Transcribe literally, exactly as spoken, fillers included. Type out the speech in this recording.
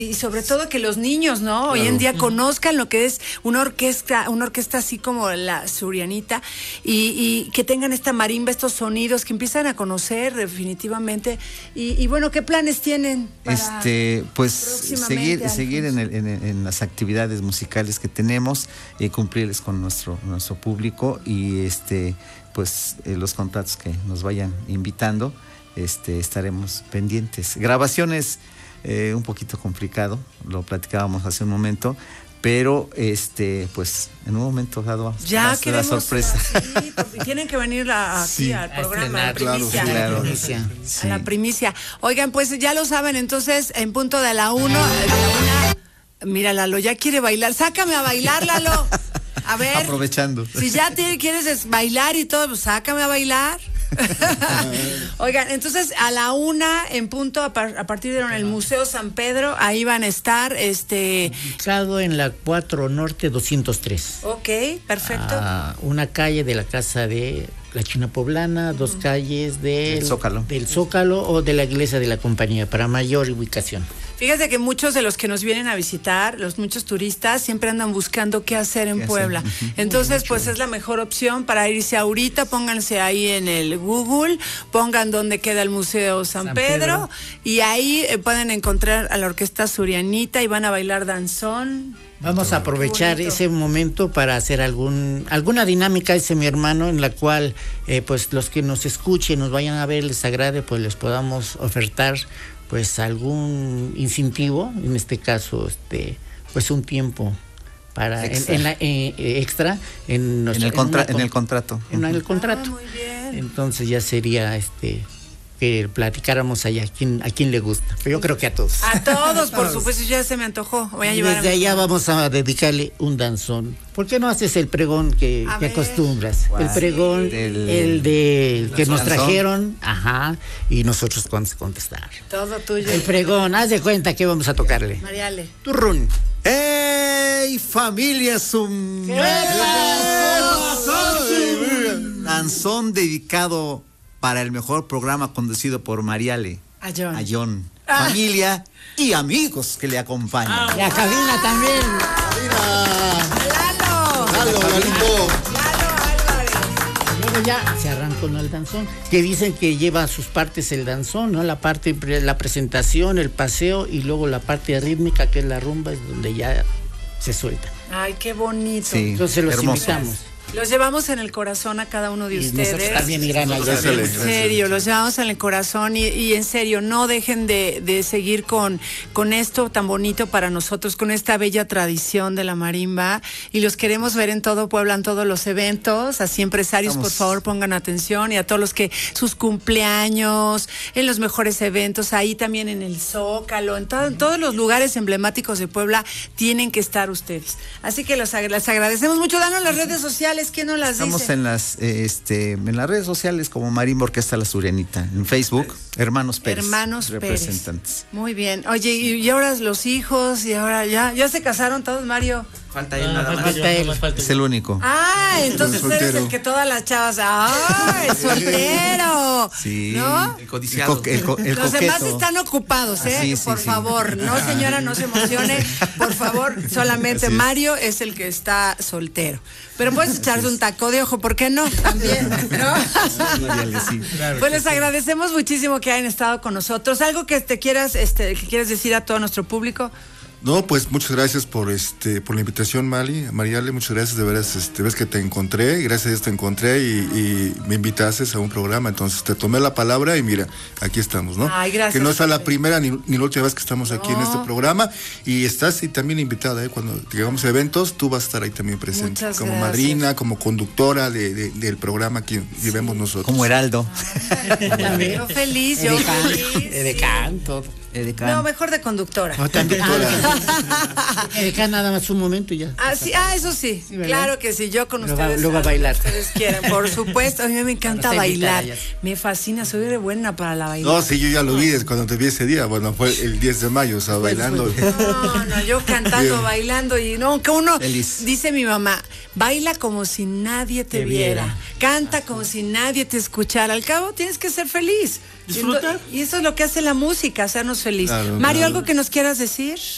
Y sobre todo que los niños, ¿no? Claro. Hoy en día conozcan lo que es una orquesta, una orquesta así como la Surianita, y, y que tengan esta marimba, estos sonidos, que empiezan a conocer definitivamente. Y, y bueno, ¿qué planes tienen para este pues seguir seguir en, el, en, en las actividades musicales que tenemos, y eh, cumplirles con nuestro nuestro público, y este pues eh, los contratos que nos vayan invitando, este estaremos pendientes. Grabaciones Eh, un poquito complicado, lo platicábamos hace un momento, pero este pues en un momento dado ya va la sorpresa. Sí, tienen que venir a, aquí sí, al programa, a la primicia, claro, a, primicia. Sí. a la primicia. Oigan, pues ya lo saben, entonces en punto de la una, de la una, mira, Lalo ya quiere bailar, sácame a bailar, Lalo. A ver, aprovechando. Si ya te quieres bailar y todo, pues sácame a bailar. Oigan, entonces a la una en punto, a, par, a partir de el Museo San Pedro, ahí van a estar, este ubicado en la cuatro Norte doscientos tres. Ok, perfecto. Ah, una calle de la casa de la China Poblana, dos uh-huh. calles del, del Zócalo. del Zócalo o de la Iglesia de la Compañía, para mayor ubicación. Fíjate que muchos de los que nos vienen a visitar, los muchos turistas, siempre andan buscando qué hacer en ¿Qué Puebla. Hacer? Uh-huh. Entonces, pues es la mejor opción para irse ahorita. Pónganse ahí en el Google, pongan dónde queda el Museo San, San Pedro, Pedro, y ahí eh, pueden encontrar a la Orquesta Surianita y van a bailar danzón. Vamos a aprovechar ese momento para hacer algún alguna dinámica, ese mi hermano, en la cual eh, pues los que nos escuchen, nos vayan a ver, les agrade, pues les podamos ofertar pues algún incentivo, en este caso este pues un tiempo para extra en, en la eh, extra en, nuestra, en, el, contra, en, en el contrato. En el contrato. Ah, muy bien. Entonces ya sería este que platicáramos allá a quién, a quién le gusta. Pero yo creo que a todos. A todos, por supuesto, ya se me antojó. Voy a llevar Desde a allá vamos a dedicarle un danzón. ¿Por qué no haces el pregón que, que acostumbras? Wow. El pregón, sí. el, el de que nos trajeron, ajá, y nosotros vamos a contestar. Todo tuyo. El pregón, haz de cuenta que vamos a tocarle. Mariale. Turrún. ¡Ey, familia Zoom! Danzón dedicado para el mejor programa conducido por Mariale. Ayón. Ayón. Ah. Familia y amigos que le acompañan. Ah, y a Cabina también. Cabina. ¡Lalo! ¡Lalo, Lalito! ¡Lalo Álvarez! Luego ya se arrancó con el danzón, que dicen que lleva a sus partes el danzón, ¿no? La parte, la presentación, el paseo, y luego la parte rítmica, que es la rumba, es donde ya se suelta. ¡Ay, qué bonito! Sí, entonces los hermoso. invitamos. Los llevamos en el corazón a cada uno de y ustedes. También irán a en serio, los llevamos en el corazón y, y en serio, no dejen de, de seguir con, con esto tan bonito para nosotros, con esta bella tradición de la marimba, y los queremos ver en todo Puebla, en todos los eventos. Así, empresarios, Vamos. por favor, pongan atención, y a todos los que sus cumpleaños, en los mejores eventos, ahí también en el Zócalo, en, todo, en todos los lugares emblemáticos de Puebla, tienen que estar ustedes. Así que los, les agradecemos mucho. Danos las redes sociales. ¿Quién no las Estamos dice? en las eh, este en las redes sociales como Marimba Orquesta La Surianita, en Facebook, Hermanos Pérez. Hermanos representantes. Pérez. Muy bien. Oye, y, y ahora los hijos, y ahora ya ya se casaron todos, Mario. Falta él, no, nada falta más. Falta él. Es el único. Ah, entonces eres el que todas las chavas. ¡Ah, el soltero! Sí. ¿No? El codiciado. El, co el, el Los coqueto. demás están ocupados, ¿eh? Sí, sí, por sí. favor. No, señora, no se emocione. Por favor, solamente es. Mario es el que está soltero. Pero puedes echarse un taco de ojo, ¿por qué no? También, ¿no? Pues les agradecemos muchísimo que hayan estado con nosotros. ¿Algo que te quieras, este, que quieras decir a todo nuestro público? No, pues muchas gracias por este por la invitación, Mali, Mariale, muchas gracias, de veras, este, ves que te encontré, gracias a Dios te encontré y, y me invitaste a un programa, entonces te tomé la palabra y mira, aquí estamos, ¿no? Ay, gracias. Que no es la primera ni, ni la última vez que estamos aquí no. en este programa, y estás y también invitada, ¿eh? Cuando llegamos a eventos, tú vas a estar ahí también presente, muchas como gracias. madrina, como conductora de, de, del programa que sí. llevemos nosotros. Como heraldo. Ay, yo feliz, yo feliz. De canto. Edecán. No, mejor de conductora. No, también. Edecán nada más un momento y ya. Ah, sí, ah, eso sí, sí, claro que sí, yo con luego ustedes. Luego a bailar. Ustedes quieren, por supuesto. A mí me encanta bailar. Me fascina, soy re buena para la bailar. No, sí, yo ya lo vi desde cuando te vi ese día. Bueno, fue el diez de mayo, o sea, bailando. No, no, yo cantando, Bien. bailando, y no, que uno, Feliz. dice mi mamá, baila como si nadie te, te viera. viera. Canta como si nadie te escuchara. Al cabo tienes que ser feliz. Disfrutar. Y eso es lo que hace la música, hacernos feliz. Claro, Mario, claro. ¿algo que nos quieras decir?